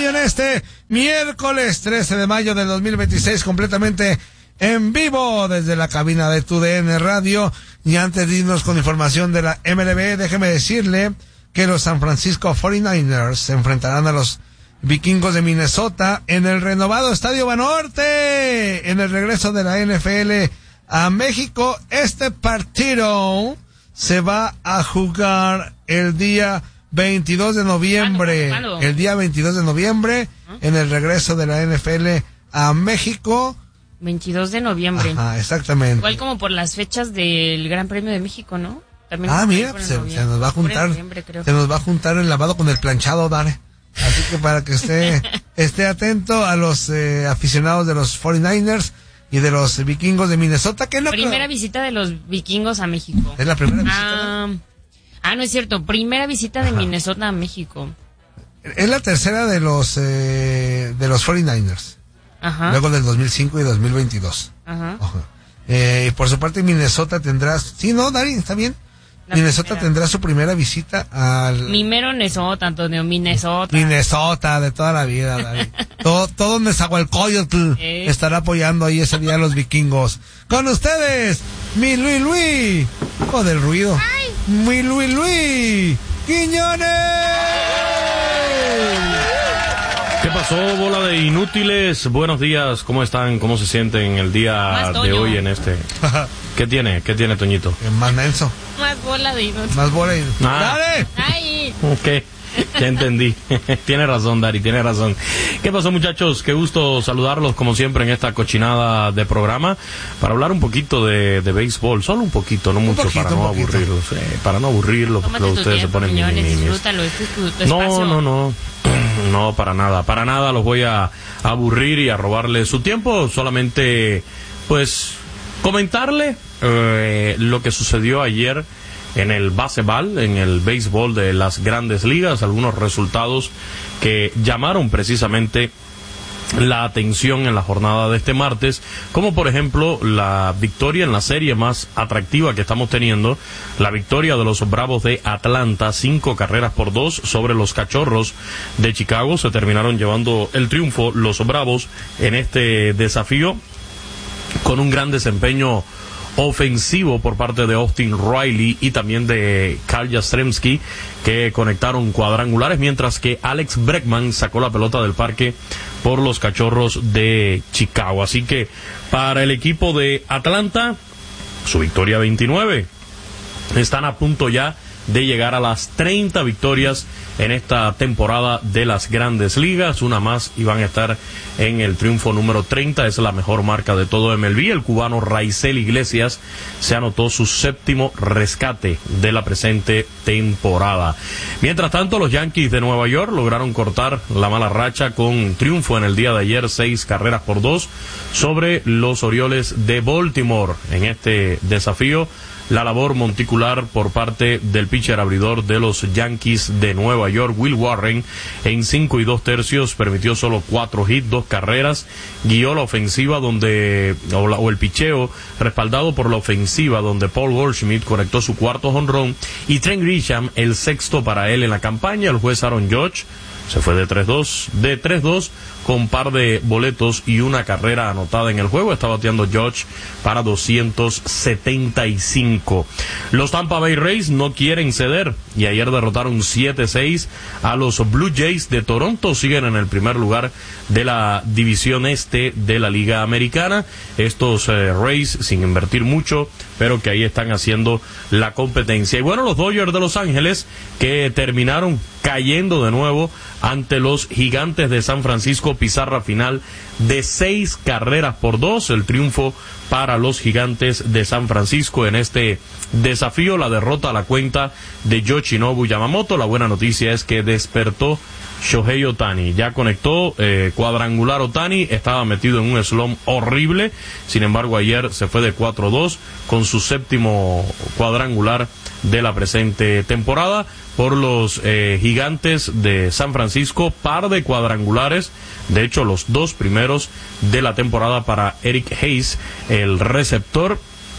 Radio en este miércoles 13 de mayo del 2026, completamente en vivo desde la cabina de TUDN Radio. Y antes de irnos con información de la MLB, déjeme decirle que los San Francisco 49ers se enfrentarán a los Vikingos de Minnesota en el renovado Estadio Banorte en el regreso de la NFL a México. Este partido se va a jugar el día 22 de noviembre. El día 22 de noviembre en el regreso de la NFL a México. 22 de noviembre. Ajá, exactamente. Igual como por las fechas del Gran Premio de México, ¿no? También mira, se nos va a juntar. Se nos va a juntar el lavado con el planchado, Dare. Así que para que esté atento a los aficionados de los 49ers y de los Vikingos de Minnesota, que no primera visita de los Vikingos a México. ¿Es la primera visita? No es cierto, primera visita de Minnesota a México. Es la tercera de los 49ers. Ajá. Luego del 2005 y 2022. Ajá. Y por su parte Minnesota tendrá, sí, no, Dari, está bien. Minnesota tendrá su primera visita al... Mimero Minnesota, Antonio, Minnesota. Minnesota, de toda la vida, David. todo Nezahualcóyotl estará apoyando ahí ese día a los vikingos. Con ustedes, mi Luis, hijo del ruido. ¡Ay! Mi Luis, Quiñones. ¿Qué pasó, bola de inútiles? Buenos días, ¿cómo están? ¿Cómo se sienten el día de hoy en este? ¿Qué tiene, Toñito? Más menso. Más bola de inútiles. Más bola de inútiles. ¡Dale! ¡Ay! Ok, ya entendí. Tiene razón, Dari, tiene razón. ¿Qué pasó, muchachos? Qué gusto saludarlos, como siempre, en esta cochinada de programa, para hablar un poquito de béisbol, solo un poquito, no mucho, para no aburrirlos. Para no aburrirlos, porque ustedes se ponen disfrútalo, este es tu espacio. No, para nada los voy a aburrir y a robarle su tiempo, solamente pues comentarle lo que sucedió ayer en el baseball, en el béisbol de las grandes ligas, algunos resultados que llamaron precisamente la atención en la jornada de este martes, como por ejemplo la victoria en la serie más atractiva que estamos teniendo, la victoria de los Bravos de Atlanta, 5-2 sobre los Cachorros de Chicago. Se terminaron llevando el triunfo los Bravos en este desafío con un gran desempeño ofensivo por parte de Austin Riley y también de Carl Yastrzemski, que conectaron cuadrangulares, mientras que Alex Bregman sacó la pelota del parque por los Cachorros de Chicago. Así que para el equipo de Atlanta, su victoria 29. Están a punto ya de llegar a las 30 victorias en esta temporada de las grandes ligas, una más y van a estar en el triunfo número 30, es la mejor marca de todo MLB. El cubano Raisel Iglesias se anotó su séptimo rescate de la presente temporada. Mientras tanto, los Yankees de Nueva York lograron cortar la mala racha con triunfo en el día de ayer, 6-2 sobre los Orioles de Baltimore. En este desafío, la labor monticular por parte del pitcher abridor de los Yankees de Nueva York, Will Warren, en 5 2/3 permitió solo 4 hits, 2 carreras, guió la ofensiva o el picheo respaldado por la ofensiva, donde Paul Goldschmidt conectó su cuarto jonrón y Trent Grisham el sexto para él en la campaña. El juez Aaron Judge se fue de 3-2 con par de boletos y una carrera anotada en el juego. Está bateando Judge para 275. Los Tampa Bay Rays no quieren ceder y ayer derrotaron 7-6 a los Blue Jays de Toronto. Siguen en el primer lugar de la división este de la Liga Americana. Estos Rays, sin invertir mucho, pero que ahí están haciendo la competencia. Y bueno, los Dodgers de Los Ángeles, que terminaron cayendo de nuevo ante los Gigantes de San Francisco, pizarra final de 6-2, el triunfo para los Gigantes de San Francisco en este desafío. La derrota a la cuenta de Yoshinobu Yamamoto. La buena noticia es que despertó Shohei Ohtani, ya conectó cuadrangular Ohtani, estaba metido en un slump horrible, sin embargo ayer se fue de 4-2 con su séptimo cuadrangular de la presente temporada por los Gigantes de San Francisco, par de cuadrangulares, de hecho los 2 primeros de la temporada para Eric Hayes, el receptor.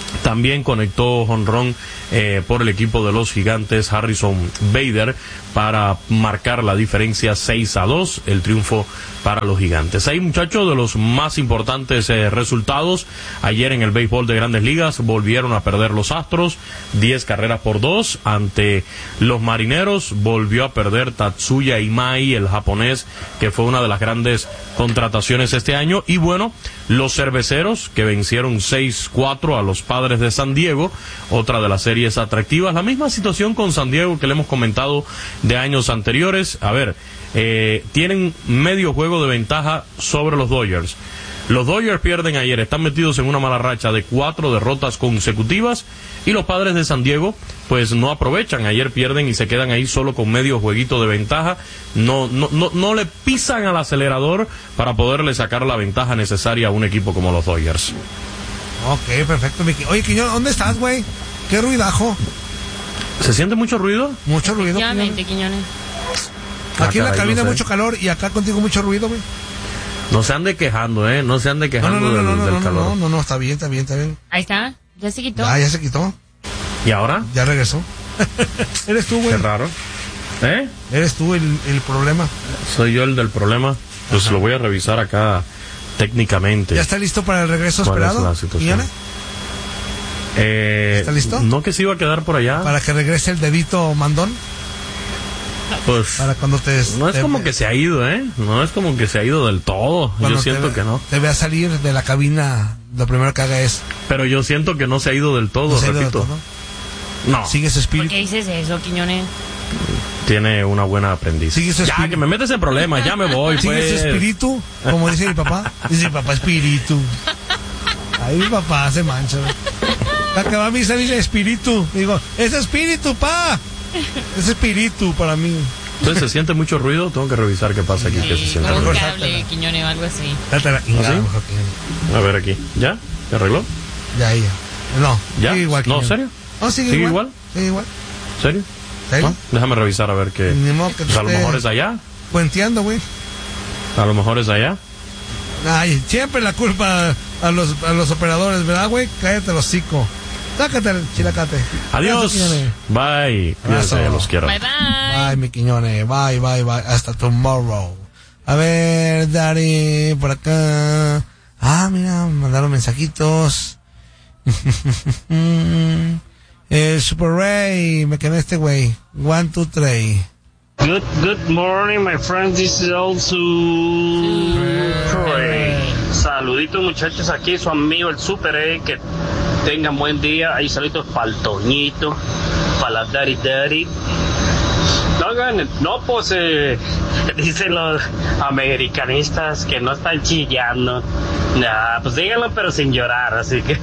También conectó jonrón por el equipo de los Gigantes Harrison Bader para marcar la diferencia 6-2, el triunfo para los Gigantes. Ahí, muchachos, de los más importantes resultados ayer en el béisbol de Grandes Ligas, volvieron a perder los Astros 10-2 ante los Marineros. Volvió a perder Tatsuya Imai, el japonés, que fue una de las grandes contrataciones este año. Y bueno, los Cerveceros, que vencieron 6-4 a los Padres de San Diego, otra de las series atractivas. La misma situación con San Diego que le hemos comentado de años anteriores. A ver, tienen medio juego de ventaja sobre los Dodgers. Los Dodgers pierden ayer, están metidos en una mala racha de 4 derrotas consecutivas, y los Padres de San Diego pues no aprovechan. Ayer pierden y se quedan ahí solo con medio jueguito de ventaja. No le pisan al acelerador para poderle sacar la ventaja necesaria a un equipo como los Dodgers. Ok, perfecto, Mickey. Oye, Quiñón, ¿dónde estás, güey? Qué ruidajo. ¿Se siente mucho ruido? Mucho ruido. Efectivamente, Quiñones. Aquí en la caray, cabina no sé. mucho calor y acá contigo mucho ruido, güey. No se ande quejando, no se ande quejando del calor. No, está bien. Ahí está, ya se quitó. Ya se quitó, ¿Y ahora? ya regresó. Eres tú, güey. Qué raro. Eres tú el problema. Soy yo el del problema. Pues Ajá. lo voy a revisar acá técnicamente. ¿Ya está listo para el regreso ¿Cuál es esperado? la situación? Quiñones? ¿Está listo? No, que se iba a quedar por allá. Para que regrese el dedito mandón. Pues Para cuando te... no es como que se ha ido, no es como que se ha ido del todo. cuando Yo siento que no. Te vea salir de la cabina, lo primero que haga es... Pero yo siento que no se ha ido del todo, no sé, repito. ¿no? No, Sigue su ¿Por espíritu. qué dices eso, Quiñones? tiene una buena aprendiz. Sigue su Ya, espíritu. que me metes en problemas, ya me voy, Sigue su pues. espíritu, como dice mi papá. Dice mi papá, espíritu. Ahí mi papá se mancha. La que va a misa dice espíritu. Digo, es espíritu, pa. Es espíritu para mí. Entonces, ¿se siente mucho ruido? Tengo que revisar qué pasa aquí, que se Sí, siente con un ruido. cable, Quiñones, o algo así. Date la ingada, ¿Ah, sí? mejor que- A ver aquí. ¿Ya? ¿Se arregló? Ya. No. ¿Ya? Sigue igual. No, Quiñones. ¿serio? No, sigue ¿Sigue igual. igual? Sigue igual. ¿Serio? ¿Serio? ¿No? Déjame revisar a ver qué. Ni modo que Pues a lo esté mejor es allá. puenteando, güey. A lo mejor es allá. Ay, siempre la culpa a los operadores, ¿verdad, güey? Cállate el hocico. Sácate el chilacate. Adiós. Gracias, Quiñones. Bye. Abrazo. Cuídense, los quiero. Bye, bye. Bye, mi Quiñones. Bye. Hasta tomorrow. A ver, Dari, por acá. Ah, mira, mandaron mensajitos. Super Ray, me quedé este güey. 1, 2, 3. Good morning, my friends. This is also Ray. Saluditos, muchachos. Aquí su amigo el Super Ray. Que tengan buen día. Ahí saluditos para el Toñito, para la Daddy. No, pues dicen los americanistas que no están chillando. Nah, pues díganlo, pero sin llorar. Así que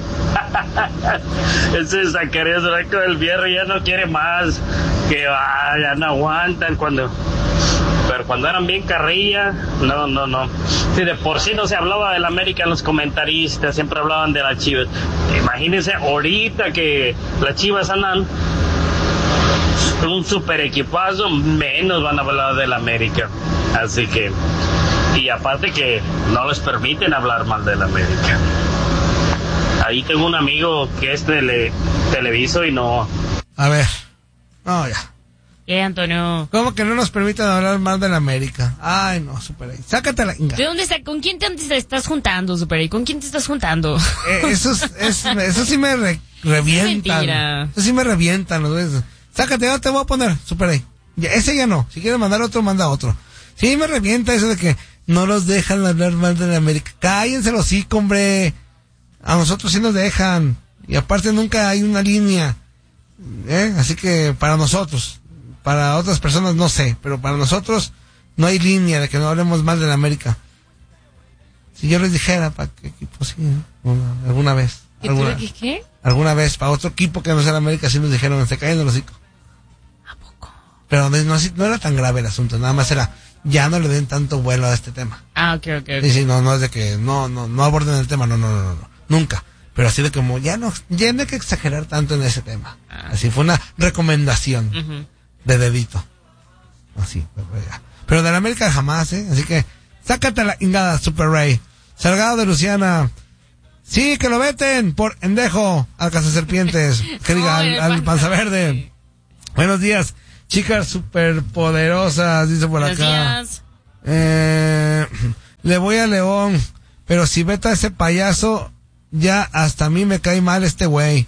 ese Zacarías Blanco del Vierre ya no quiere más. Que ya no aguantan pero cuando eran bien carrilla, no. Si de por sí no se hablaba del América en los comentaristas, siempre hablaban de las Chivas. Imagínense ahorita que las Chivas andan un super equipazo, menos van a hablar del América. Así que, y aparte que no les permiten hablar mal del América. Ahí tengo un amigo que es televiso y no. A ver. No, ya. ¿Qué, Antonio? ¿Cómo que no nos permiten hablar más de la América? Ay, no, Super Ray. Sácate la ingada. ¿De dónde está? ¿Con quién te estás juntando, Super? ¿Con quién te estás juntando? Eso sí me revientan. Mentira. Eso sí me revientan. ¿No? Sácate, ya te voy a poner, Super Ray. Ese ya no. Si quieres mandar otro, manda otro. Sí me revienta eso de que no los dejan hablar mal de la América. Cállense los hocico, hombre. A nosotros sí nos dejan. Y aparte nunca hay una línea. Así que para nosotros, para otras personas no sé, pero para nosotros no hay línea de que no hablemos mal de la América. Si yo les dijera, ¿para qué equipo sí? Alguna vez. ¿Qué? Alguna vez, para otro equipo que no sea la América, sí nos dijeron, se caen de los hocico. ¿A poco? Pero no era tan grave el asunto, nada más era, ya no le den tanto vuelo a este tema. Ah, ok. Sí, no es de que no aborden el tema, no, nunca. Pero así de como, ya no hay que exagerar tanto en ese tema. Así fue una recomendación de dedito. Así, pero de la América jamás, Así que, sácate la ingada, Super Ray. Salgado de Luciana, Sí, que lo veten por endejo al cazaserpientes. Que diga al panza verde. Buenos días, chicas superpoderosas, dice por Buenos acá. días. Le voy a León, pero si veta ese payaso, ya hasta a mí me cae mal este güey.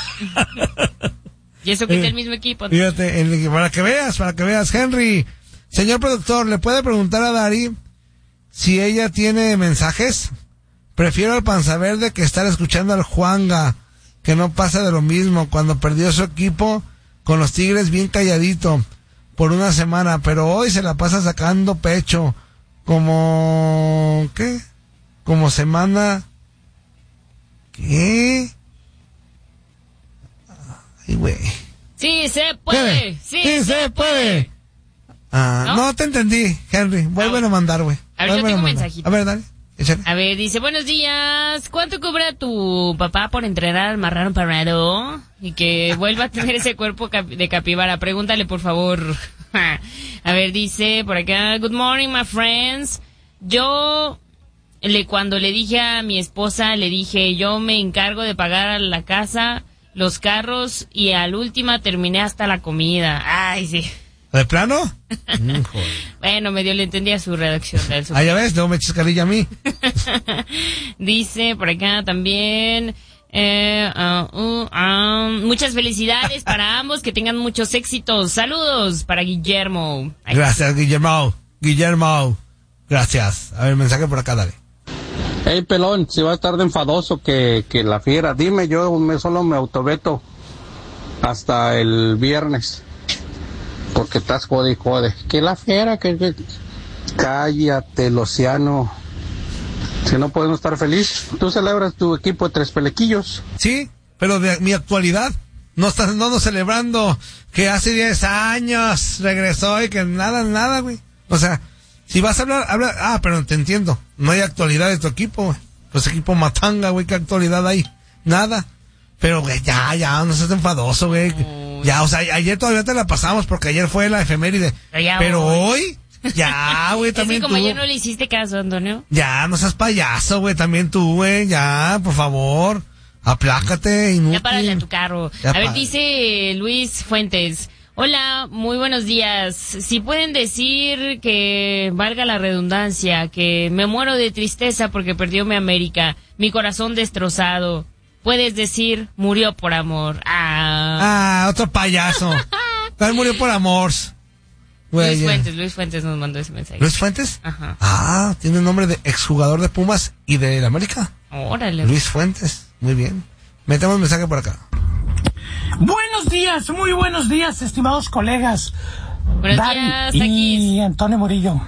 Y eso que está el mismo equipo, ¿no? Fíjate, para que veas, Henry. Señor productor, ¿le puede preguntar a Dari si ella tiene mensajes? Prefiero al panza verde que estar escuchando al Juanga, que no pasa de lo mismo. Cuando perdió su equipo con los Tigres bien calladito por una semana, pero hoy se la pasa sacando pecho como... ¿qué? Como semana... ¿qué? Ay, güey. Sí se puede, sí se puede. No te entendí, Henry. Vuelven a mandar, güey. A ver, yo tengo un mensajito. A ver, dale. Échale. A ver, dice, buenos días. ¿Cuánto cobra tu papá por entrenar al marrano parado? Y que vuelva a tener ese cuerpo de capibara. Pregúntale, por favor. A ver, dice por acá, good morning, my friends. Yo, cuando le dije a mi esposa, le dije, yo me encargo de pagar la casa, los carros, y al última terminé hasta la comida. Ay, sí. ¿De plano? Bueno, medio le entendía su redacción. Ah, ya ves, luego me eches carrilla a mí. Dice por acá también, muchas felicidades para ambos, que tengan muchos éxitos. Saludos para Guillermo. Gracias, Guillermo. Gracias. A ver, mensaje por acá, dale. Hey, pelón, si va a estar de enfadoso que la fiera, dime, yo solo me autoveto hasta el viernes. Porque estás jode y jode. Que la fiera, que... Cállate, Luciano. Si no podemos estar feliz. Tú celebras tu equipo de 3 pelequillos. Sí, pero de mi actualidad. No estamos celebrando que hace 10 años regresó y que nada, güey. O sea, si vas a hablar... Ah, pero te entiendo. No hay actualidad de tu equipo, güey. Pues equipo matanga, güey. ¿Qué actualidad hay? Nada. Pero, güey, ya, no seas enfadoso, güey. Ya, o sea, ayer todavía te la pasamos porque ayer fue la efeméride. Pero hoy, ya, güey, también como tú. ayer no le hiciste caso, Antonio. Ya, no seas payaso, güey, también tú, güey, ya, por favor. Aplácate, inútil. Ya párale a tu carro. A ver, dice Luis Fuentes. Hola, muy buenos días. Si pueden decir que, valga la redundancia, que me muero de tristeza porque perdió mi América, mi corazón destrozado. Puedes decir, murió por amor. Otro payaso. Él murió por amor. Luis Fuentes nos mandó ese mensaje. ¿Luis Fuentes? Ajá. Tiene el nombre de exjugador de Pumas y de América. Órale. Luis Fuentes, muy bien. Metemos un mensaje por acá. Buenos días, muy buenos días, estimados colegas. Buenos Dari días, y Taquis. Antonio Murillo.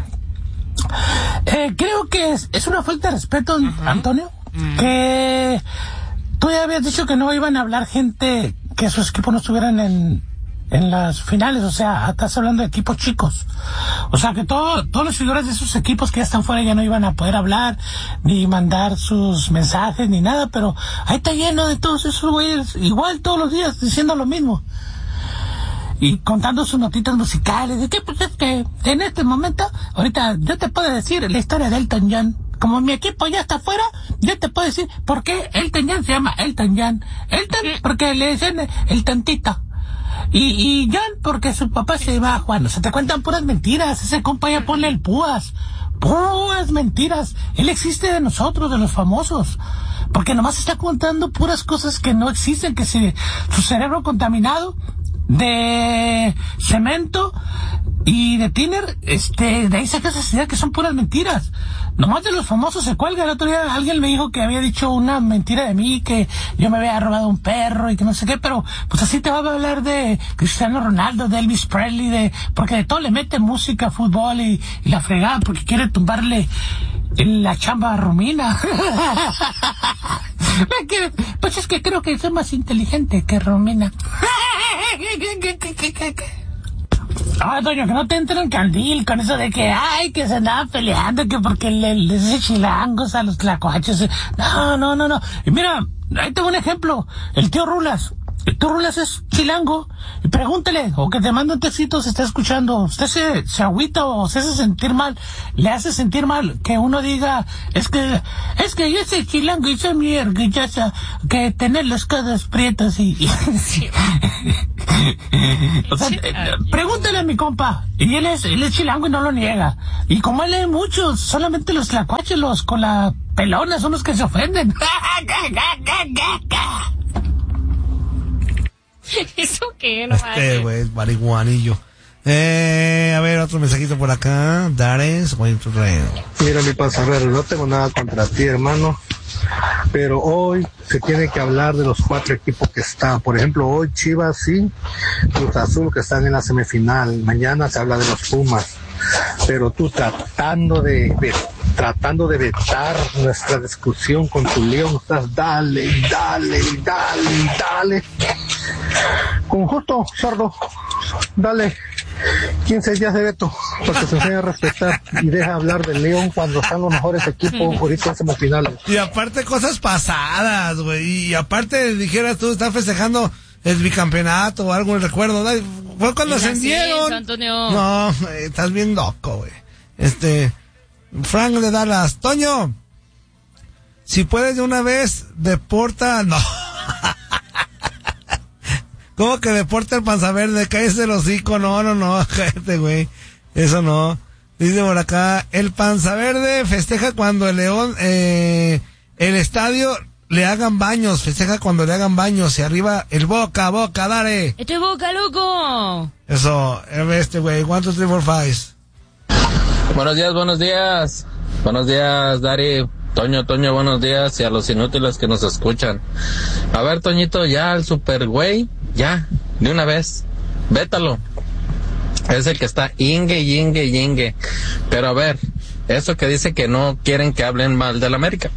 Creo que es una falta de respeto, Antonio, que tú ya habías dicho que no iban a hablar gente que sus equipos no estuvieran en las finales, o sea, estás hablando de equipos chicos. O sea, que todos los figuras de esos equipos que ya están fuera ya no iban a poder hablar, ni mandar sus mensajes, ni nada, pero ahí está lleno de todos esos güeyes, igual todos los días, diciendo lo mismo. Y contando sus notitas musicales, de que, pues es que en este momento, ahorita yo te puedo decir la historia de Elton John. Como mi equipo ya está afuera, yo te puedo decir por qué Elton John se llama Elton John. Elton, porque le dicen el tontito. Y John, porque su papá se iba a Juan. O sea, te cuentan puras mentiras. Ese compa ya ponle el púas. Puras mentiras. Él existe de nosotros, de los famosos. Porque nomás está contando puras cosas que no existen, que su cerebro contaminado de cemento y de tiner, de ahí saca esa idea que son puras mentiras. Nomás de los famosos se cuelga. El otro día alguien me dijo que había dicho una mentira de mí, que yo me había robado un perro y que no sé qué, pero pues así te va a hablar de Cristiano Ronaldo, de Elvis Presley, porque de todo le mete música, fútbol y la fregada, porque quiere tumbarle la chamba a Romina. Pues es que creo que soy más inteligente que Romina. Doña, que no te entre en candil con eso de que, que se andaba peleando, que porque les hace chilangos a los tlacuaches. No. Y mira, ahí tengo un ejemplo. El tío Rulas. tú Rulas es chilango, y pregúntele, o que te mande un textito si está escuchando, usted se agüita o se hace sentir mal, le hace sentir mal que uno diga, es que yo soy chilango y soy muy orgullosa que tener las caras prietas y o sea, pregúntele a mi compa, y él es chilango y no lo niega, y como él lee muchos, solamente los tlacuaches, los con la pelona son los que se ofenden. ¿Eso qué? No güey, es marihuanillo. A ver, otro mensajito por acá. Dares, güey, tu rey. Mira, mi pasajero, no tengo nada contra ti, hermano, pero hoy se tiene que hablar de los 4 equipos que están. Por ejemplo, hoy Chivas y Cruz Azul que están en la semifinal. Mañana se habla de los Pumas. Pero tú tratando de vetar nuestra discusión con tu León, estás dale. Con justo, sordo, dale 15 días de veto, porque se enseña a respetar y deja hablar del León cuando están los mejores equipos ahorita en semifinales. Y aparte cosas pasadas, güey, y aparte dijeras tú, estás festejando el bicampeonato o algo, recuerdo, ¿no? Fue cuando ascendieron. Antonio. No, estás bien loco, güey. Frank de Dallas, Toño, si puedes de una vez, deporta, no. ¿Cómo que deporta el Panza Verde? Cállese el hocico, no, cállate, güey. Eso no. Dice por acá, el Panza Verde festeja cuando el León, el estadio le hagan baños, festeja cuando le hagan baños, y arriba el Boca, dale. ¡Estoy Boca, loco! Eso, güey, 1, 2, 3, 4, 5. Buenos días. Buenos días, Dari. Toño, buenos días, y a los inútiles que nos escuchan. A ver, Toñito, ya el super güey, ya, de una vez, vétalo. Es el que está ingue. Pero a ver, eso que dice que no quieren que hablen mal del América.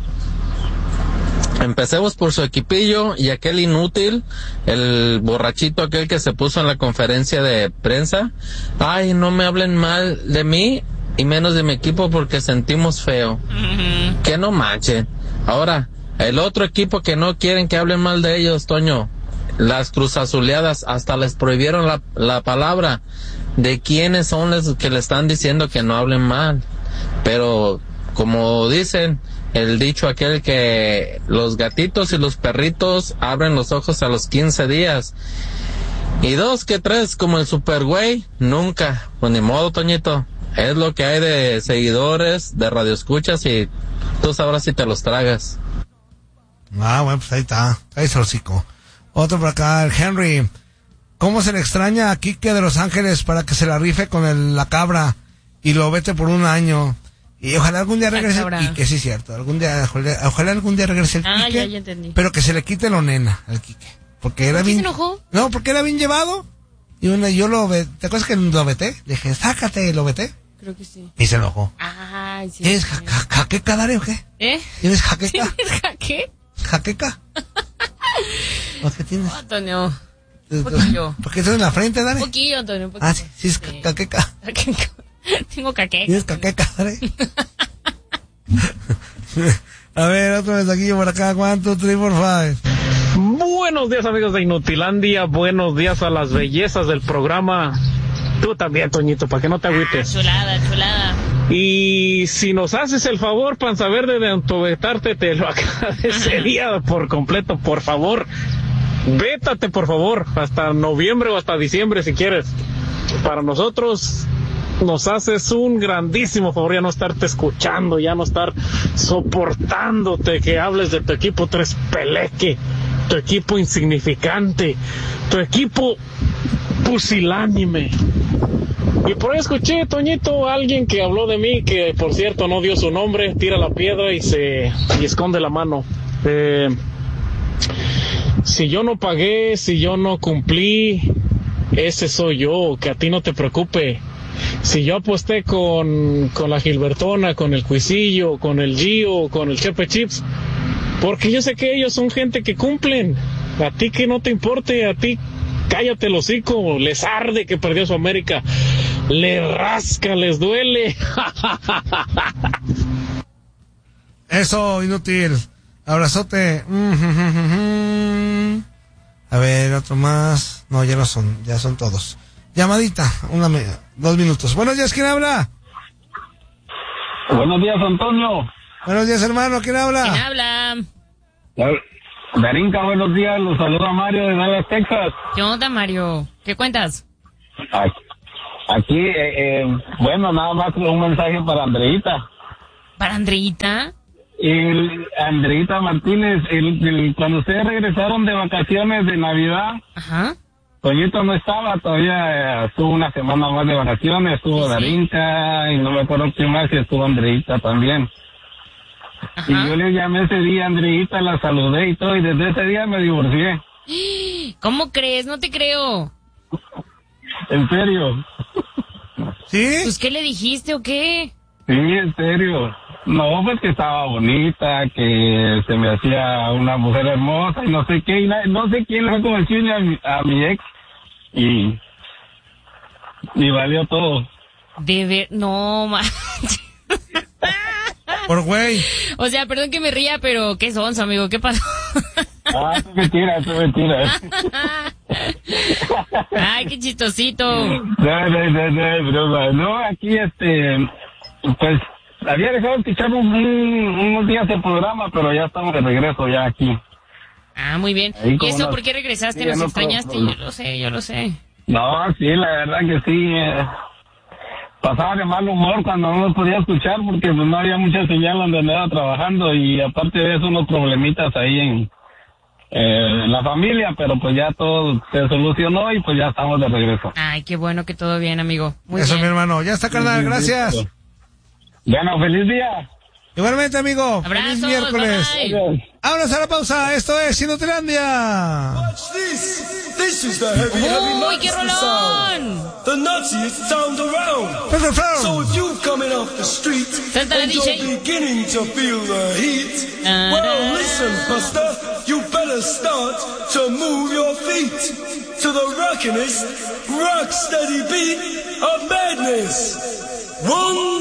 Empecemos por su equipillo y aquel inútil, el borrachito aquel que se puso en la conferencia de prensa. Ay, no me hablen mal de mí y menos de mi equipo porque sentimos feo. Que no manchen. Ahora, el otro equipo que no quieren que hablen mal de ellos, Toño, las cruzazuleadas, hasta les prohibieron la palabra. ¿De quiénes son los que le están diciendo que no hablen mal? Pero, como dicen, el dicho aquel que los gatitos y los perritos abren los ojos a los 15 días. Y 2 que 3, como el super güey, nunca. Pues ni modo, Toñito. Es lo que hay de seguidores, de radioescuchas, y tú sabrás si te los tragas. Bueno, pues ahí está. Ahí es el hocico. Otro por acá, el Henry. ¿Cómo se le extraña a Quique de Los Ángeles para que se la rife con la cabra y lo vete por 1 año? Y ojalá algún día regrese. Y que sí es cierto, ojalá algún día regrese el Quique. Ya entendí. Pero que se le quite lo nena al Quique. Porque era bien. ¿Se enojó? No, porque era bien llevado. Y yo ¿te acuerdas que lo veté? Le dije, sácate, lo veté. Creo que sí. Y se enojó. Ay, sí. ¿Tienes jaqueca, Darío, o qué? ¿Tienes jaqueca? ¿Tienes jaque? ¿Jaqueca? ¿O qué tienes? Antonio. Un poquillo. ¿Por qué estás en la frente, Darío? Un poquillo, Antonio, un poquillo. Ah, sí, es jaqueca. Tengo caqueca. ¿Tienes caqueca, Darío? A ver, otro mensajillo por acá. 1, 2, 3, 4, 5. Buenos días, amigos de Inutilandia. Buenos días a las bellezas del programa. Tú también, Toñito, para que no te agüites. Chulada. Y si nos haces el favor, Panza Verde, de autovetarte, te lo agradecería por completo, por favor. Vétate, por favor, hasta noviembre o hasta diciembre, si quieres. Para nosotros nos haces un grandísimo favor, ya no estarte escuchando, ya no estar soportándote que hables de tu equipo Tres Peleque, tu equipo insignificante, tu equipo pusilánime. Y por ahí escuché, Toñito, a alguien que habló de mí, que por cierto no dio su nombre, tira la piedra y esconde la mano. Si yo no pagué, si yo no cumplí, ese soy yo, que a ti no te preocupe. Si yo aposté con la Gilbertona, con el Cuisillo, con el Gio, con el Chepe Chips, porque yo sé que ellos son gente que cumplen. A ti que no te importe, a ti cállate el hocico, les arde que perdió su América, les rasca, les duele. Eso, inútil. Abrazote. A ver, otro más. No, ya no son, ya son todos. Llamadita, 2 minutos. Buenos días, ¿quién habla? Buenos días, Antonio. Buenos días, hermano, ¿quién habla? ¿Quién habla? Darinka, buenos días, los saluda Mario de Dallas, Texas. ¿Qué onda, Mario? ¿Qué cuentas? Aquí, bueno, nada más un mensaje para Andreita. ¿Para Andreita? Andreita Martínez, cuando ustedes regresaron de vacaciones de Navidad, ajá, Toñito no estaba, todavía estuvo una semana más de vacaciones, estuvo Darinka, y no me acuerdo quién más, y estuvo Andreita también. Ajá. Y yo le llamé ese día a Andreita, la saludé y todo, y desde ese día me divorcié. ¿Cómo crees? No te creo. ¿En serio? ¿Sí? Pues, ¿qué le dijiste o qué? Sí, en serio. No, pues que estaba bonita, que se me hacía una mujer hermosa y no sé qué, y no sé quién le fue como el chisme a mi ex y valió todo. No, manches. Por güey. O sea, perdón que me ría, pero qué sonso, amigo, ¿qué pasó? Es mentira. Ay, qué chistosito. No, no, aquí pues había dejado de escuchar unos días el programa, pero ya estamos de regreso ya aquí. Ah, muy bien. ¿Y eso por qué regresaste? ¿Nos extrañaste? Yo lo sé. No, sí, la verdad que sí. Pasaba de mal humor cuando no nos podía escuchar porque pues, no había mucha señal donde andaba trabajando y aparte de eso unos problemitas ahí en la familia, pero pues ya todo se solucionó y pues ya estamos de regreso. Ay, qué bueno que todo bien, amigo. Muy eso, bien. Mi hermano. Ya está, carnal. Gracias. Bueno, feliz día. Igualmente, amigo. Abrazos, feliz miércoles. Vámonos a la pausa. Esto es Sinutlandia. ¡Uy, qué rolón! The nastiest sound around. So if you coming off the street and you're beginning to feel the heat, well listen, Buster, you better start to move your feet to the rockin'est, rock steady beat of madness. 1,